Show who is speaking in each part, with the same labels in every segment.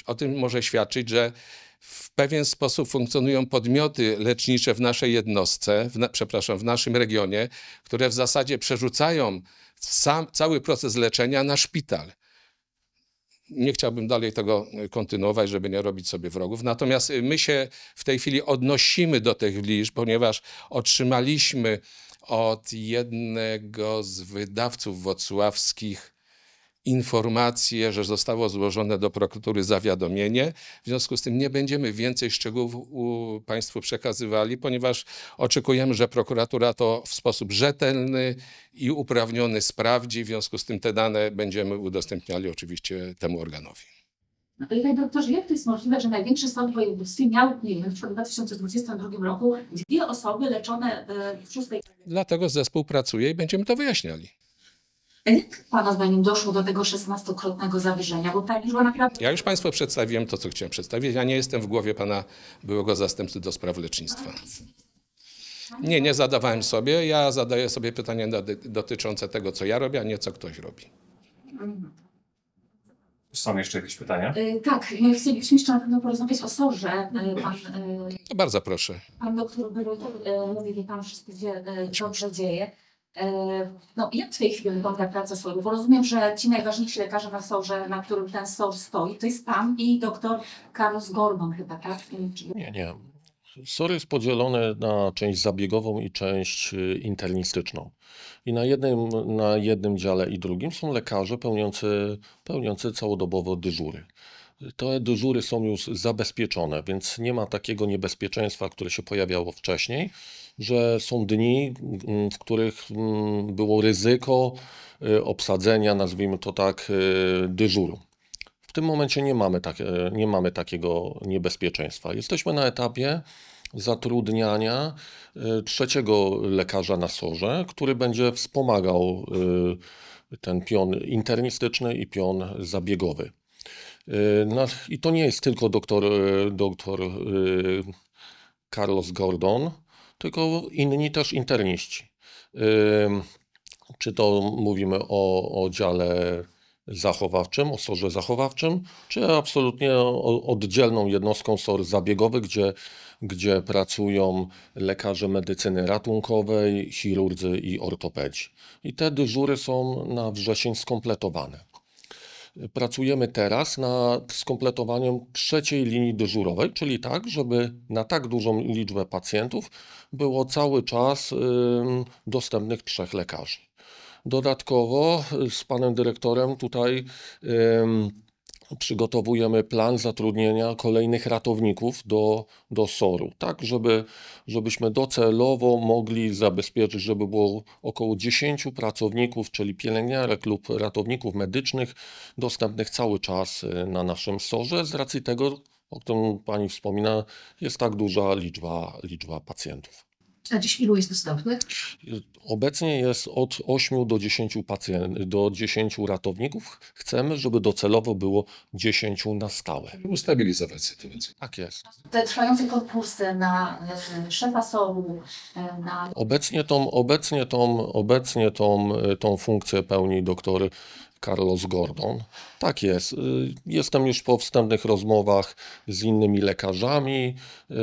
Speaker 1: O tym może świadczyć, że w pewien sposób funkcjonują podmioty lecznicze w naszej jednostce, w naszym regionie, które w zasadzie przerzucają cały proces leczenia na szpital. Nie chciałbym dalej tego kontynuować, żeby nie robić sobie wrogów. Natomiast my się w tej chwili odnosimy do tych liczb, ponieważ otrzymaliśmy od jednego z wydawców wrocławskich informację, że zostało złożone do prokuratury zawiadomienie. W związku z tym nie będziemy więcej szczegółów Państwu przekazywali, ponieważ oczekujemy, że prokuratura to w sposób rzetelny i uprawniony sprawdzi. W związku z tym te dane będziemy udostępniali oczywiście temu organowi.
Speaker 2: Panie doktorze, jak to jest możliwe, że największy sąd w województwie miał, nie wiem, w 2022 roku 2 osoby leczone w 6.
Speaker 1: Dlatego zespół pracuje i będziemy to wyjaśniali.
Speaker 2: Jak Pana zdaniem doszło do tego 16-krotnego zawyżenia? Bo ta liczba naprawdę...
Speaker 1: Ja już Państwu przedstawiłem to, co chciałem przedstawić. Ja nie jestem w głowie pana byłego zastępcy do spraw lecznictwa. Nie zadawałem sobie. Ja zadaję sobie pytania dotyczące tego, co ja robię, a nie co ktoś robi.
Speaker 3: Są jeszcze jakieś pytania?
Speaker 2: Tak, my chcielibyśmy jeszcze na pewno porozmawiać o SOR-ze.
Speaker 1: To bardzo proszę.
Speaker 2: Pan doktor mówi, że tam wszystko się dobrze dzieje. No, jak w tej chwili wygląda praca SOR-u? Bo rozumiem, że ci najważniejsi lekarze na SOR-ze, na którym ten SOR stoi, to jest pan i doktor Carlos Gordon chyba, tak?
Speaker 4: Nie. SOR jest podzielony na część zabiegową i część internistyczną. I na jednym dziale i drugim są lekarze pełniący całodobowo dyżury. Te dyżury są już zabezpieczone, więc nie ma takiego niebezpieczeństwa, które się pojawiało wcześniej, że są dni, w których było ryzyko obsadzenia, nazwijmy to tak, dyżuru. W tym momencie nie mamy takiego niebezpieczeństwa. Jesteśmy na etapie zatrudniania 3. lekarza na SOR-ze, który będzie wspomagał ten pion internistyczny i pion zabiegowy. I to nie jest tylko doktor Carlos Gordon, tylko inni też interniści. Czy to mówimy o dziale zachowawczym, o SOR-ze zachowawczym, czy absolutnie oddzielną jednostką SOR zabiegowy, gdzie pracują lekarze medycyny ratunkowej, chirurdzy i ortopedzi. I te dyżury są na wrzesień skompletowane. Pracujemy teraz nad skompletowaniem 3. linii dyżurowej, czyli tak, żeby na tak dużą liczbę pacjentów było cały czas dostępnych 3 lekarzy. Dodatkowo z panem dyrektorem tutaj przygotowujemy plan zatrudnienia kolejnych ratowników do SOR-u, tak żebyśmy docelowo mogli zabezpieczyć, żeby było około 10 pracowników, czyli pielęgniarek lub ratowników medycznych dostępnych cały czas na naszym SOR-ze, z racji tego, o którym pani wspomina, jest tak duża liczba pacjentów.
Speaker 5: A dziś ilu jest dostępnych?
Speaker 4: Obecnie jest od 8 do 10 ratowników. Chcemy, żeby docelowo było 10 na stałe.
Speaker 1: Ustabilizować sytuację.
Speaker 4: Tak jest.
Speaker 2: Te trwające konkursy na szefa SOR-u, na...
Speaker 4: Obecnie tą funkcję pełni doktor Carlos Gordon. Tak jest. Jestem już po wstępnych rozmowach z innymi lekarzami,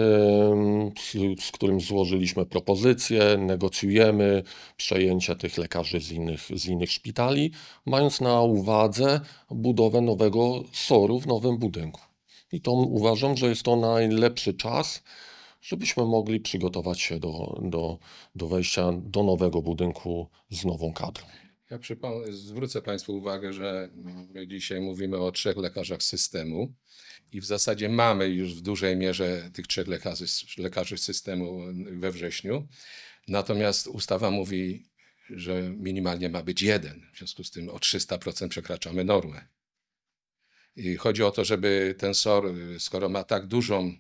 Speaker 4: z którym złożyliśmy propozycję, negocjujemy przejęcie tych lekarzy z innych szpitali, mając na uwadze budowę nowego SOR-u w nowym budynku. I to uważam, że jest to najlepszy czas, żebyśmy mogli przygotować się do wejścia do nowego budynku z nową kadrą.
Speaker 1: Ja zwrócę Państwu uwagę, że my dzisiaj mówimy o 3 lekarzach systemu i w zasadzie mamy już w dużej mierze tych 3 lekarzy systemu we wrześniu. Natomiast ustawa mówi, że minimalnie ma być 1. W związku z tym o 300% przekraczamy normę. I chodzi o to, żeby ten SOR, skoro ma tak dużą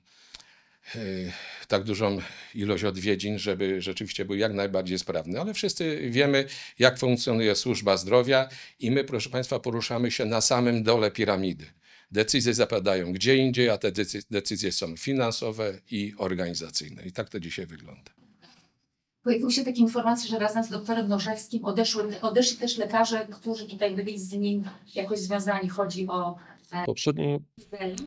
Speaker 1: ilość odwiedzin, żeby rzeczywiście był jak najbardziej sprawny. Ale wszyscy wiemy, jak funkcjonuje służba zdrowia i my, proszę Państwa, poruszamy się na samym dole piramidy. Decyzje zapadają gdzie indziej, a te decyzje są finansowe i organizacyjne. I tak to dzisiaj wygląda.
Speaker 2: Pojawiły się takie informacje, że razem z doktorem Nożewskim odeszli też lekarze, którzy tutaj byli z nim jakoś związani. Chodzi o...
Speaker 4: Poprzedni